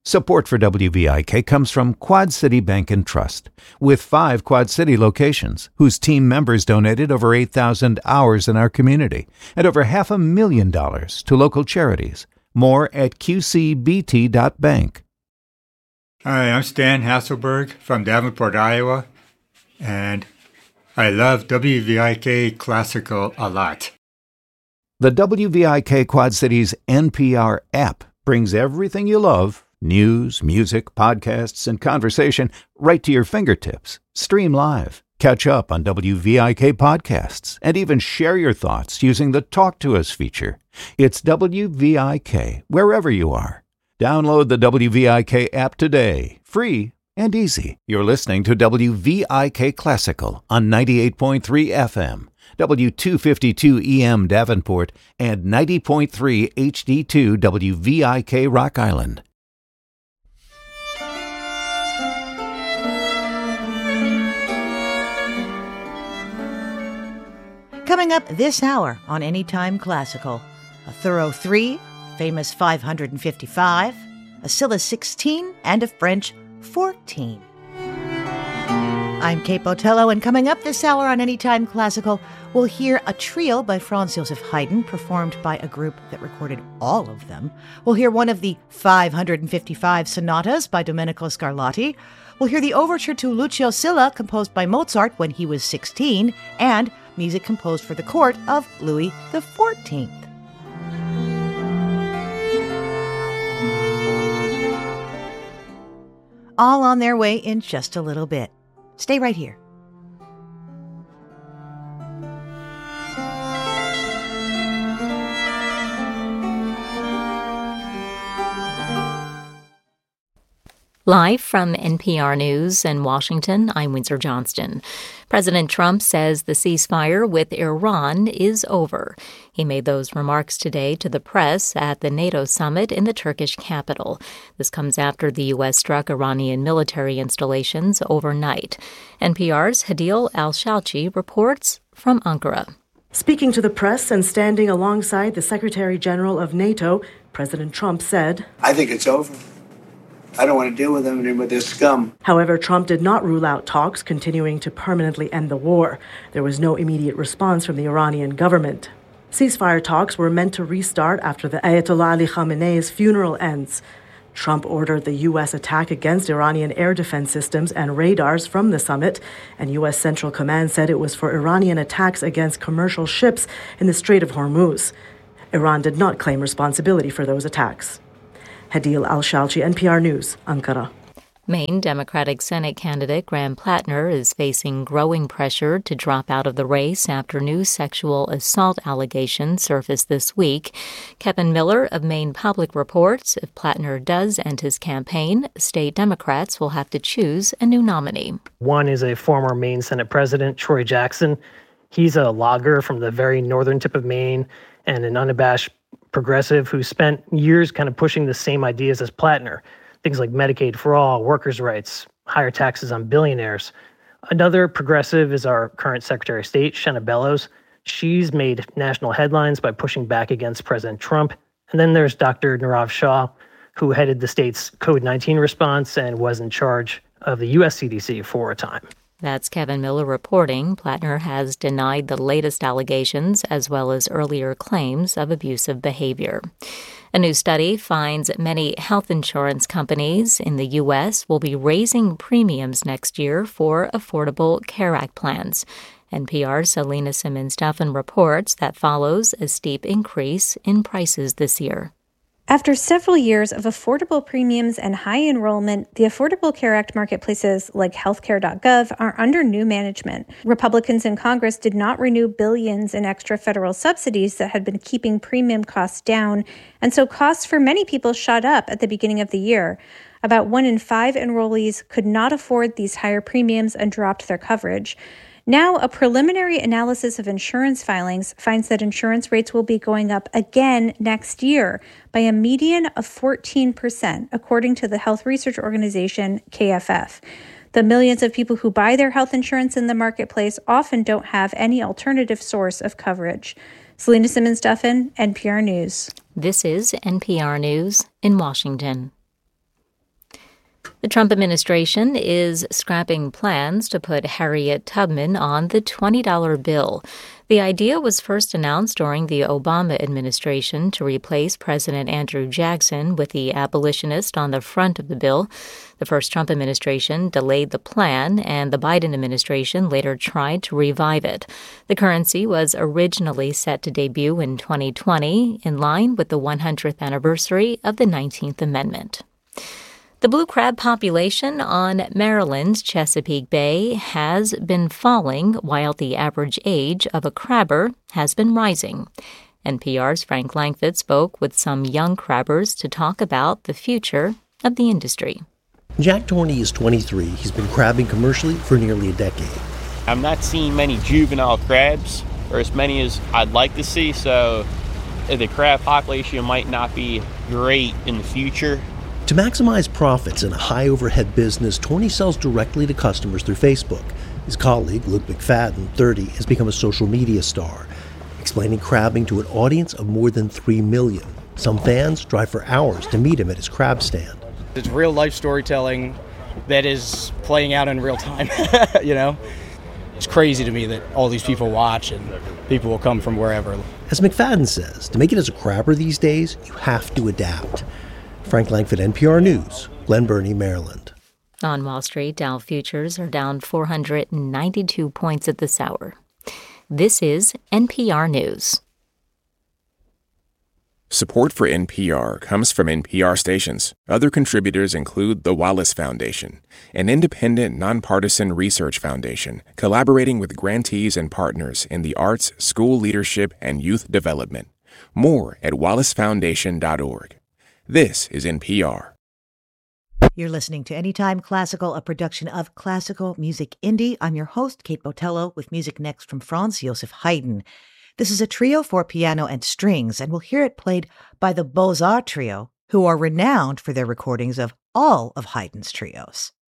Support for WVIK comes from Quad City Bank and Trust, with 5 Quad City locations, whose team members donated over 8,000 hours in our community and over $500,000 to local charities. More at qcbt.bank. Hi, I'm Stan Hasselberg from Davenport, Iowa, and I love WVIK Classical a lot. The WVIK Quad Cities NPR app brings everything you love, news, music, podcasts, and conversation, right to your fingertips. Stream live, catch up on WVIK podcasts, and even share your thoughts using the Talk to Us feature. It's WVIK wherever you are. Download the WVIK app today, free and easy. You're listening to WVIK Classical on 98.3 FM, W252 EM Davenport, and 90.3 HD2 WVIK Rock Island. Coming up this hour on Anytime Classical, a thorough 3, famous 555, a Scylla 16, and a French 14. I'm Kate Botello, and coming up this hour on Anytime Classical, we'll hear a trio by Franz Joseph Haydn, performed by a group that recorded all of them. We'll hear one of the 555 sonatas by Domenico Scarlatti. We'll hear the overture to Lucio Silla, composed by Mozart when he was 16, and music composed for the court of Louis XIV. All on their way in just a little bit. Stay right here. Live from NPR News in Washington, I'm Windsor Johnston. President Trump says the ceasefire with Iran is over. He made those remarks today to the press at the NATO summit in the Turkish capital. This comes after the U.S. struck Iranian military installations overnight. NPR's Hadil Al-Shalchi reports from Ankara. Speaking to the press and standing alongside the Secretary General of NATO, President Trump said, "I think it's over. I don't want to deal with them and with this scum." However, Trump did not rule out talks continuing to permanently end the war. There was no immediate response from the Iranian government. Ceasefire talks were meant to restart after the Ayatollah Ali Khamenei's funeral ends. Trump ordered the U.S. attack against Iranian air defense systems and radars from the summit, and U.S. Central Command said it was for Iranian attacks against commercial ships in the Strait of Hormuz. Iran did not claim responsibility for those attacks. Hadil Al-Shalchi, NPR News, Ankara. Maine Democratic Senate candidate Graham Plattner is facing growing pressure to drop out of the race after new sexual assault allegations surfaced this week. Kevin Miller of Maine Public reports if Plattner does end his campaign, state Democrats will have to choose a new nominee. One is a former Maine Senate President, Troy Jackson. He's a logger from the very northern tip of Maine and an unabashed progressive who spent years kind of pushing the same ideas as Plattner. Things like Medicaid for all, workers' rights, higher taxes on billionaires. Another progressive is our current Secretary of State, Shenna Bellows. She's made national headlines by pushing back against President Trump. And then there's Dr. Nirav Shah, who headed the state's COVID-19 response and was in charge of the U.S. CDC for a time. That's Kevin Miller reporting. Plattner has denied the latest allegations as well as earlier claims of abusive behavior. A new study finds many health insurance companies in the U.S. will be raising premiums next year for Affordable Care Act plans. NPR's Selena Simmons-Duffin reports that follows a steep increase in prices this year. After several years of affordable premiums and high enrollment, the Affordable Care Act marketplaces like healthcare.gov are under new management. Republicans in Congress did not renew billions in extra federal subsidies that had been keeping premium costs down, and so costs for many people shot up at the beginning of the year. About 1 in 5 enrollees could not afford these higher premiums and dropped their coverage. Now, a preliminary analysis of insurance filings finds that insurance rates will be going up again next year by a median of 14%, according to the health research organization KFF. The millions of people who buy their health insurance in the marketplace often don't have any alternative source of coverage. Selena Simmons-Duffin, NPR News. This is NPR News in Washington. The Trump administration is scrapping plans to put Harriet Tubman on the $20 bill. The idea was first announced during the Obama administration to replace President Andrew Jackson with the abolitionist on the front of the bill. The first Trump administration delayed the plan, and the Biden administration later tried to revive it. The currency was originally set to debut in 2020, in line with the 100th anniversary of the 19th Amendment. The blue crab population on Maryland's Chesapeake Bay has been falling while the average age of a crabber has been rising. NPR's Frank Langfitt spoke with some young crabbers to talk about the future of the industry. Jack Torney is 23. He's been crabbing commercially for nearly a decade. I'm not seeing many juvenile crabs, or as many as I'd like to see, so the crab population might not be great in the future. To maximize profits in a high-overhead business, Torney sells directly to customers through Facebook. His colleague, Luke McFadden, 30, has become a social media star, explaining crabbing to an audience of more than 3 million. Some fans drive for hours to meet him at his crab stand. It's real-life storytelling that is playing out in real time, you know? It's crazy to me that all these people watch and people will come from wherever. As McFadden says, to make it as a crabber these days, you have to adapt. Frank Langfitt, NPR News, Glen Burnie, Maryland. On Wall Street, Dow futures are down 492 points at this hour. This is NPR News. Support for NPR comes from NPR stations. Other contributors include the Wallace Foundation, an independent, nonpartisan research foundation collaborating with grantees and partners in the arts, school leadership, and youth development. More at wallacefoundation.org. This is NPR. You're listening to Anytime Classical, a production of Classical Music Indie. I'm your host, Kate Botello, with music next from Franz Joseph Haydn. This is a trio for piano and strings, and we'll hear it played by the Beaux-Arts Trio, who are renowned for their recordings of all of Haydn's trios.